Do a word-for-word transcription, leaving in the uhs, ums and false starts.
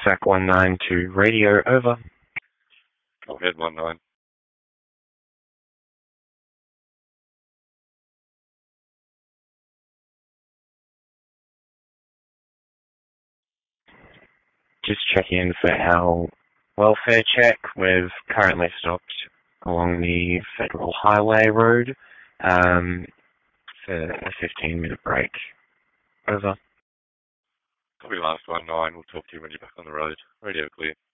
S A C one nine to radio, over. Go ahead, one nine. Just checking in for our welfare check. We've currently stopped along the Federal Highway Road um, for a fifteen minute break. Over. Copy last one nine. We'll talk to you when you're back on the road. Radio clear.